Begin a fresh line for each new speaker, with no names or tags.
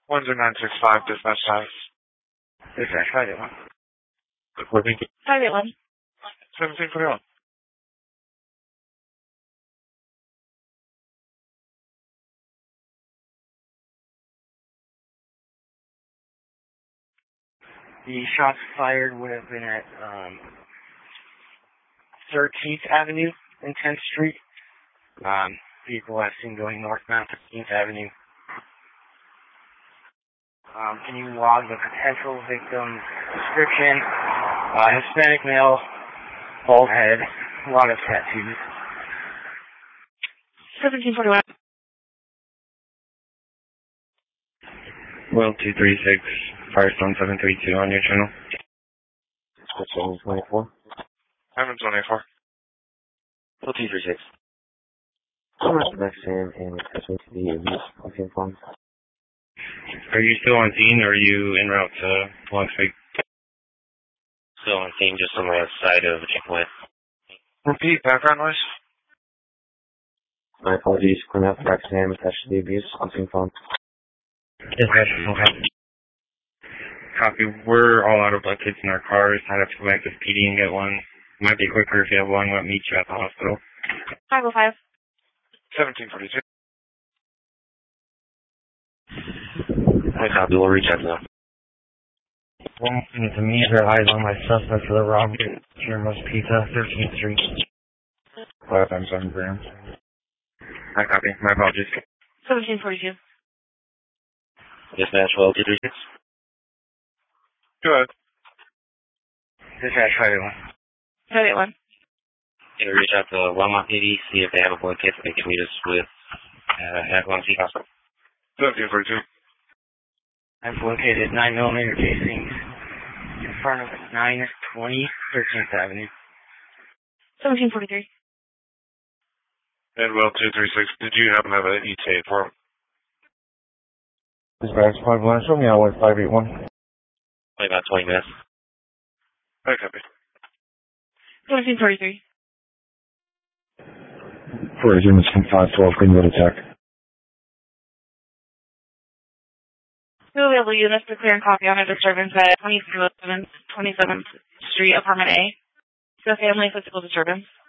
10965, dispatch size.
Dispatch 581.
581.
1741.
The shots fired would have been at 13th Avenue and 10th Street. Vehicle last seen going northbound 13th Avenue. Can you log the potential victim's description? Hispanic male, bald head, a lot of tattoos.
1741.
Well, 236, Firestone 732 on your channel.
Switch 24.
724.
Well, 236. How much next Sam and attachment to the abuse funds?
Are you still on scene or are you en route to Long Street?
Still on scene, just on the side of the Chick-fil-A.
Repeat background noise.
My apologies, Cornell for Sam attached to the abuse phone.
Okay. Copy. We're all out of buckets in our cars. I'd have to go back to PD and get one. Might be quicker if you have one. We'll meet you at the hospital.
505.
1742.
Hi, copy. We'll reach out to them.
One to me, their eyes on my suspect for the robbery. Cheermos Pizza, 13th Street. 5 grams. I copy. My apologies.
1742.
Dispatch 12236.
Go ahead.
Dispatch 581.
581.
Can we reach out to Walmart PD, see if they have a blood kit they can meet us with at Long Beach Hospital?
1742.
I've located 9mm casings in front of 920 13th Avenue.
1743.
And well, 236, did you happen to have an ETA for him?
Dispatch 51, show me out 581.
Only about 20 minutes.
I copy.
1743.
For units from 512, Greenwood attack.
We will be able to units to clear and copy on a disturbance at 27th Street, Apartment A. The family physical disturbance.